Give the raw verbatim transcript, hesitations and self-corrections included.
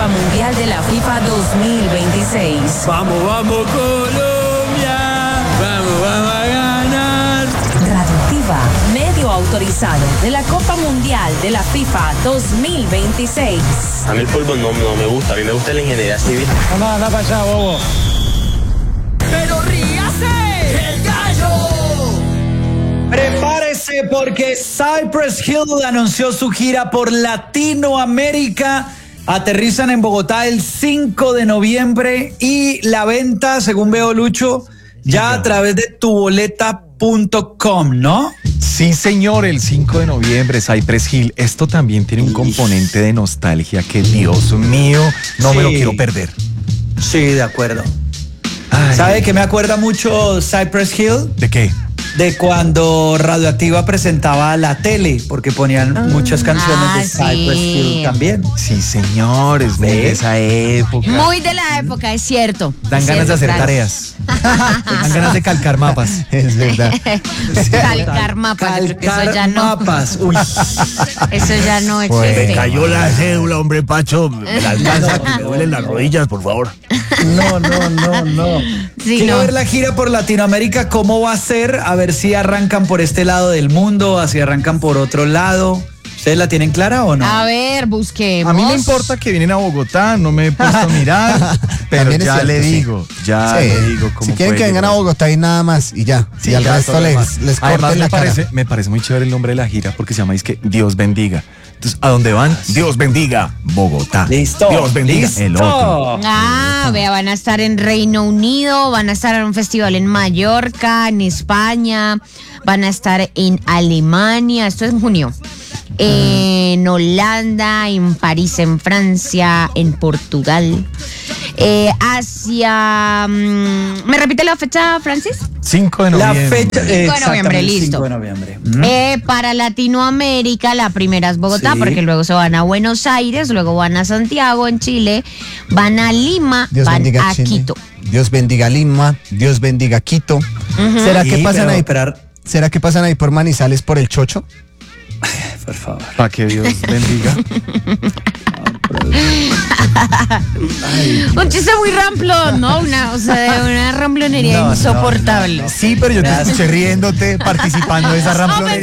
Copa Mundial de la FIFA dos mil veintiséis. Vamos, vamos Colombia, vamos, vamos a ganar. Radioactiva, medio autorizado de la Copa Mundial de la FIFA dos mil veintiséis. A mí el fútbol no, no me gusta, a mí me gusta la ingeniería civil. Vamos, anda para allá, bobo. ¡Pero ríase! ¡El gallo! Prepárese porque Cypress Hill anunció su gira por Latinoamérica. Aterrizan en Bogotá el cinco de noviembre y la venta, según veo, Lucho, ya a través de tu boleta punto com, ¿no? Sí, señor, el cinco de noviembre, Cypress Hill. Esto también tiene un componente de nostalgia que, Dios mío, no Sí. me lo quiero perder. Sí, de acuerdo. Ay. ¿Sabe que me acuerda mucho Cypress Hill? ¿De qué? De cuando Radioactiva presentaba la tele, porque ponían muchas canciones ah, de Cypress sí. Hill también. Sí, señor, es muy ¿Sí? de esa época. Muy de la época, es cierto. Dan Es ganas de cierto, hacer claro. tareas. Dan ganas de calcar mapas. Es verdad. Calcar mapas, yo creo que eso ya no. mapas. Uy. Eso ya no Pues, existe. me cayó la cédula, hombre, Pacho. Me la alcanza, que me duelen las rodillas, por favor. No, no, no, no. Sí, Quiero no. ver la gira por Latinoamérica, cómo va a ser, a ver si arrancan por este lado del mundo, si arrancan por otro lado. ¿Ustedes la tienen clara o no? A ver, busquemos. A mí me importa que vienen a Bogotá, no me he puesto a mirar, pero También es ya cierto, le sí. digo, ya Sí. le digo cómo Si quieren puede que vengan a llegar. Bogotá y nada más, y ya. Sí, y al ya, resto todo lo les, demás. les Además, corten me la parece, cara. me parece muy chévere el nombre de la gira porque se llama es que Dios bendiga. Entonces, ¿a dónde van? Dios bendiga Bogotá. Listo. Dios bendiga Listo. el otro. Ah, vea, van a estar en Reino Unido, van a estar en un festival en Mallorca, en España, van a estar en Alemania, esto es en junio, en Holanda, en París, en Francia, en Portugal, eh, Asia. mm, ¿Me repite la fecha, Francis? cinco de La noviembre. fecha, eh, cinco de noviembre, exactamente, listo. cinco de noviembre. Mm. Eh, para Latinoamérica, la primera es Bogotá, Sí. porque luego se van a Buenos Aires, luego van a Santiago, en Chile, van a Lima, Dios van bendiga a Chile. Quito. Dios bendiga Lima. Dios bendiga Quito. ¿Será Sí, que pasan pero ahí? esperar- ¿Será que pasan ahí por Manizales por el Chocho? Por favor. Para que Dios bendiga. Un chiste muy ramplón, ¿no? Una, o sea, de una ramplonería No, no, insoportable. Sí, pero yo te escuché riéndote, participando de esa ramplonería.